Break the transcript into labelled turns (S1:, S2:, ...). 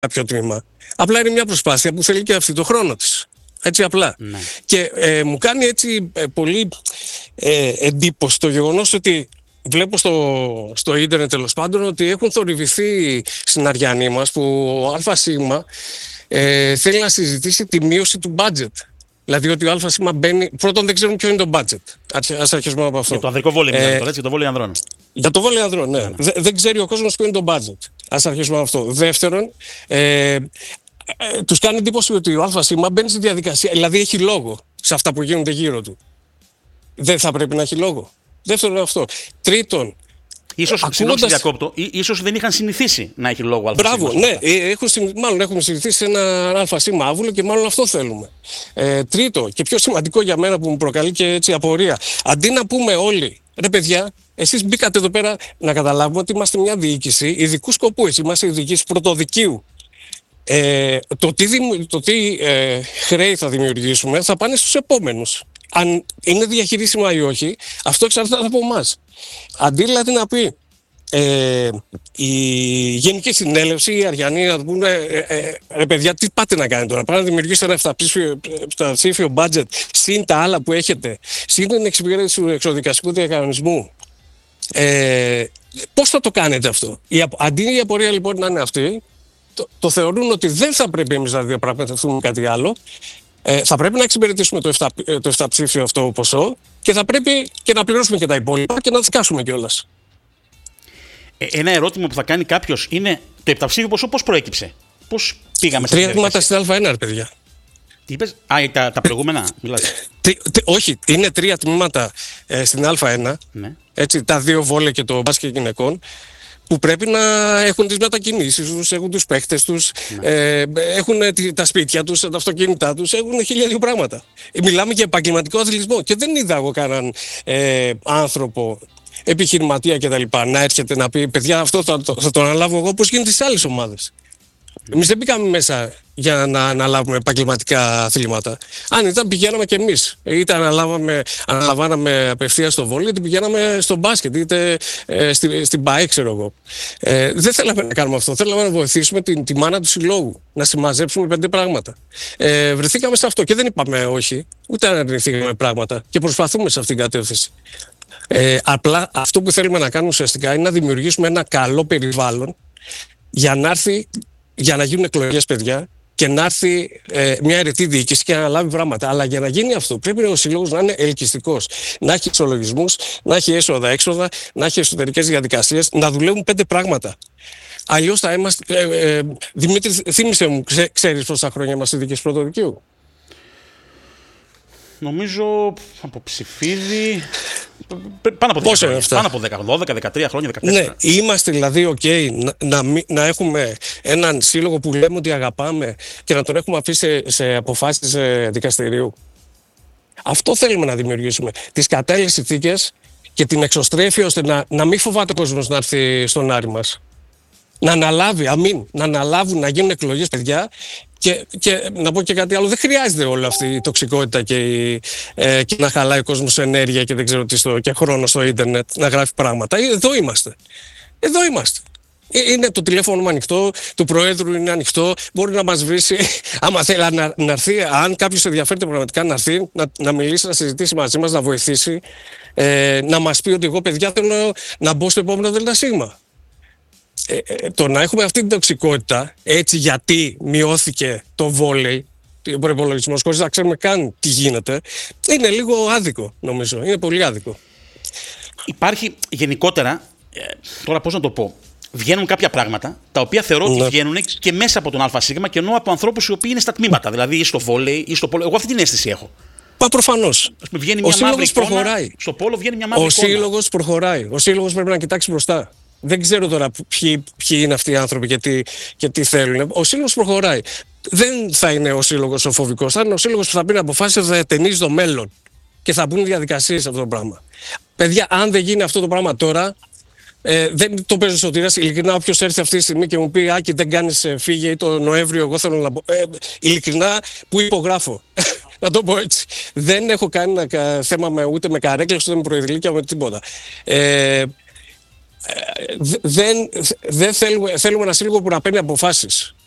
S1: κάποιο τμήμα. Απλά είναι μια προσπάθεια που θέλει και αυτή το χρόνο της. Έτσι απλά.
S2: Ναι.
S1: Και μου κάνει έτσι πολύ εντύπωση το γεγονός ότι βλέπω στο ίντερνετ τέλος πάντων ότι έχουν θορυβηθεί στην Αριανή μας που ο ΑΣ θέλει να συζητήσει τη μείωση του budget. Δηλαδή ότι ο ΑΣ μπαίνει. Πρώτον, δεν ξέρουν ποιο είναι το budget. Ας αρχίσουμε από αυτό.
S2: Για το ανδρικό βόλεϊ, για το βόλεϊ ανδρών.
S1: Για το βόλεϊ ανδρών, ναι. Δεν ξέρει ο κόσμος ποιο είναι το budget. Ας αρχίσουμε από αυτό. Δεύτερον, τους κάνει εντύπωση ότι ο ΑΣ μπαίνει στη διαδικασία. Δηλαδή έχει λόγο σε αυτά που γίνονται γύρω του. Δεν θα πρέπει να έχει λόγο. Δεύτερον αυτό. Τρίτον.
S2: Ίσως δεν είχαν συνηθίσει να έχει λόγο ΑΣ.
S1: Μπράβο, ναι. Μάλλον έχουμε συνηθίσει σε ένα ΑΣ άβουλο και μάλλον αυτό θέλουμε. Τρίτο και πιο σημαντικό για μένα που μου προκαλεί και έτσι απορία. Αντί να πούμε όλοι, ρε παιδιά, εσείς μπήκατε εδώ πέρα να καταλάβουμε ότι είμαστε μια διοίκηση ειδικού σκοπού. Είμαστε η διοίκηση πρωτοδικείου. Το τι χρέη θα δημιουργήσουμε θα πάνε στους επόμενους. Αν είναι διαχειρίσιμα ή όχι, αυτό εξαρτάται από εμάς. Αντί δηλαδή να πει η Γενική Συνέλευση, οι Αριανοί να πούνε ρε παιδιά, τι πάτε να κάνετε τώρα? Πάτε να δημιουργήσετε ένα 7ψήφιο budget συν τα άλλα που έχετε, συν την εξυπηρέτηση του εξοδικαστικού διακανονισμού. Πώς θα το κάνετε αυτό? Αντί η απορία λοιπόν να είναι αυτή, το θεωρούν ότι δεν θα πρέπει εμείς να διαπραγματευτούμε κάτι άλλο. Θα πρέπει να εξυπηρετήσουμε το 7ψήφιο αυτό ποσό και θα πρέπει και να πληρώσουμε και τα υπόλοιπα και να δικάσουμε κιόλας. Ένα
S2: ερώτημα που θα κάνει κάποιος είναι το 7ψήφιο ποσό πώς προέκυψε? Πώς πήγαμε στην
S1: 3 τμήματα στην Α1, παιδιά.
S2: Τι είπες? Τα προηγούμενα μιλάς?
S1: Όχι, είναι 3 τμήματα στην Α1.
S2: Ναι.
S1: Έτσι, τα 2 βόλεϊ και το μπάσκετ γυναικών, που πρέπει να έχουν τις μετακινήσεις τους, έχουν τους παίχτες τους, έχουν τα σπίτια τους, τα αυτοκίνητά τους, έχουν 1002 πράγματα. Μιλάμε για επαγγελματικό αθλητισμό και δεν είδα εγώ κανέναν άνθρωπο, επιχειρηματία κτλ. Να έρχεται να πει παιδιά, αυτό θα το αναλάβω εγώ όπως γίνεται στις άλλες ομάδες. Εμείς δεν μπήκαμε μέσα για να αναλάβουμε επαγγελματικά αθλήματα. Αν ήταν, πηγαίναμε κι εμείς. Είτε αναλαμβάναμε απευθείας στο βόλεϊ, είτε πηγαίναμε στο μπάσκετ, είτε στην ΠΑΕ, ξέρω εγώ. Δεν θέλαμε να κάνουμε αυτό. Θέλαμε να βοηθήσουμε τη μάνα του συλλόγου, να συμμαζέψουμε 5 πράγματα. Βρεθήκαμε σε αυτό και δεν είπαμε όχι, ούτε αρνηθήκαμε πράγματα και προσπαθούμε σε αυτήν την κατεύθυνση. Απλά αυτό που θέλουμε να κάνουμε ουσιαστικά είναι να δημιουργήσουμε ένα καλό περιβάλλον για να γίνουν εκλογές, παιδιά, και να έρθει μια αιρετή διοίκηση και να αναλάβει πράγματα. Αλλά για να γίνει αυτό, πρέπει ο σύλλογος να είναι ελκυστικός. Να έχει ισολογισμούς, να έχει έσοδα-έξοδα, να έχει εσωτερικές διαδικασίες, να δουλεύουν 5 πράγματα. Αλλιώς θα είμαστε. Δημήτρη, θύμισε μου, ξέρεις πόσα χρόνια είμαστε διοίκηση πρωτοδικείου?
S2: Νομίζω από ψηφίδι. Πάνω από 10, 13 χρόνια, 14.
S1: Ναι, είμαστε δηλαδή να έχουμε έναν σύλλογο που λέμε ότι αγαπάμε και να τον έχουμε αφήσει σε αποφάσεις δικαστηρίου. Αυτό θέλουμε να δημιουργήσουμε. Τις κατάλληλες συνθήκες και την εξωστρέφεια ώστε να μην φοβάται ο κόσμος να έρθει στον Άρη μας. Να αναλάβει, να αναλάβουν, να γίνουν εκλογές, παιδιά. Και να πω και κάτι άλλο, δεν χρειάζεται όλη αυτή η τοξικότητα και να χαλάει ο κόσμος ενέργεια και δεν ξέρω τι και χρόνο στο ίντερνετ να γράφει πράγματα. Εδώ είμαστε. Είναι το τηλέφωνο μου ανοιχτό, του Προέδρου είναι ανοιχτό, μπορεί να μας βρει άμα θέλει να έρθει, αν κάποιος ενδιαφέρεται πραγματικά να έρθει, να μιλήσει, να συζητήσει μαζί μας, να βοηθήσει, να μας πει ότι εγώ παιδιά θέλω να μπω στο επόμενο ΔΣ. Το να έχουμε αυτή την τοξικότητα, έτσι γιατί μειώθηκε το βόλεϊ, ο προϋπολογισμός, χωρίς να ξέρουμε καν τι γίνεται, είναι λίγο άδικο, νομίζω. Είναι πολύ άδικο.
S2: Υπάρχει γενικότερα, τώρα πώς να το πω, βγαίνουν κάποια πράγματα τα οποία θεωρώ ότι βγαίνουν και μέσα από τον ΑΣ και ενώ από ανθρώπους οι οποίοι είναι στα τμήματα, δηλαδή ή στο βόλεϊ ή στο πόλο. Εγώ αυτή την αίσθηση έχω.
S1: Προφανώς.
S2: Ο σύλλογος προχωράει. Στο πόλο βγαίνει μια μαύρη εικόνα.
S1: Ο σύλλογος προχωράει. Ο σύλλογος πρέπει να κοιτάξει μπροστά. Δεν ξέρω τώρα ποιοι είναι αυτοί οι άνθρωποι και τι θέλουν. Ο σύλλογος προχωράει. Δεν θα είναι ο σύλλογος ο φοβικός. Θα είναι ο σύλλογος που θα πήρε αποφάσεις, θα ετενίζει το μέλλον. Και θα μπουν διαδικασίες σε αυτό το πράγμα. Παιδιά, αν δεν γίνει αυτό το πράγμα τώρα, δεν το παίζω σωτήρας. Ειλικρινά, όποιος έρθει αυτή τη στιγμή και μου πει Άκη, δεν κάνεις φύγε ή το Νοέμβριο, εγώ θέλω να μπω. Ειλικρινά, που υπογράφω. Να το πω έτσι. Δεν έχω κάνει θέμα ούτε με καρέκλες, ούτε με προεδρυλίκια, ούτε με τίποτα. Δεν θέλουμε ένα σύλλογο που να παίρνει αποφάσεις.